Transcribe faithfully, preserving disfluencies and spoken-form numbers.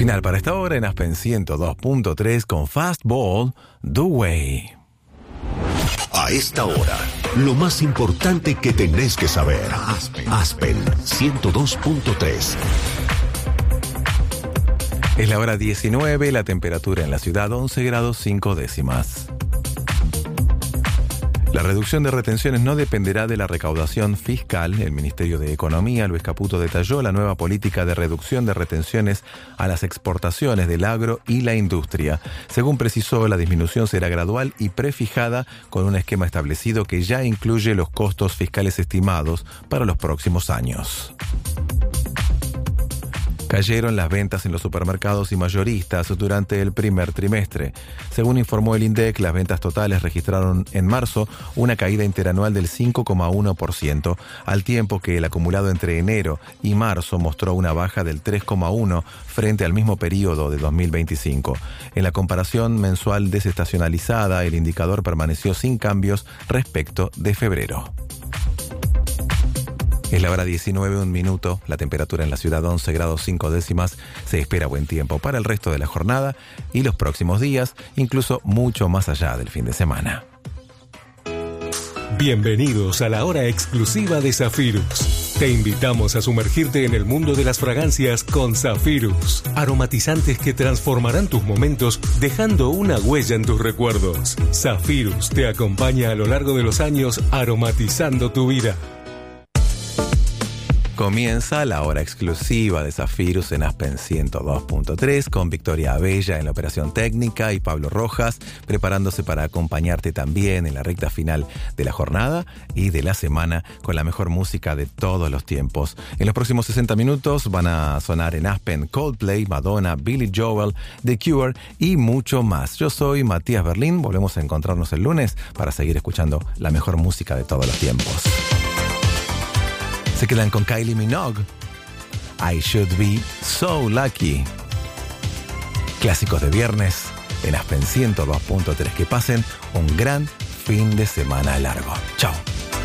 Final para esta hora en Aspen ciento dos punto tres con Fastball, The Way. A esta hora, lo más importante que tenés que saber. Aspen, Aspen ciento dos punto tres. Es la hora diecinueve, la temperatura en la ciudad once grados cinco décimas. La reducción de retenciones no dependerá de la recaudación fiscal. El Ministerio de Economía, Luis Caputo, detalló la nueva política de reducción de retenciones a las exportaciones del agro y la industria. Según precisó, la disminución será gradual y prefijada con un esquema establecido que ya incluye los costos fiscales estimados para los próximos años. Cayeron las ventas en los supermercados y mayoristas durante el primer trimestre. Según informó el INDEC, las ventas totales registraron en marzo una caída interanual del cinco coma uno por ciento, al tiempo que el acumulado entre enero y marzo mostró una baja del tres coma uno por ciento frente al mismo periodo de dos mil veinticinco. En la comparación mensual desestacionalizada, el indicador permaneció sin cambios respecto de febrero. Es la hora diecinueve, un minuto, la temperatura en la ciudad once grados cinco décimas, se espera buen tiempo para el resto de la jornada y los próximos días, incluso mucho más allá del fin de semana. Bienvenidos a la hora exclusiva de Zafirus. Te invitamos a sumergirte en el mundo de las fragancias con Zafirus, aromatizantes que transformarán tus momentos dejando una huella en tus recuerdos. Zafirus te acompaña a lo largo de los años aromatizando tu vida. Comienza la hora exclusiva de Zafirus en Aspen ciento dos punto tres con Victoria Abella en la operación técnica y Pablo Rojas preparándose para acompañarte también en la recta final de la jornada y de la semana con la mejor música de todos los tiempos. En los próximos sesenta minutos van a sonar en Aspen Coldplay, Madonna, Billy Joel, The Cure y mucho más. Yo soy Matías Berlín, volvemos a encontrarnos el lunes para seguir escuchando la mejor música de todos los tiempos. Se quedan con Kylie Minogue, I Should Be So Lucky. Clásicos de viernes en Aspen ciento dos punto tres. Que pasen un gran fin de semana largo. Chao.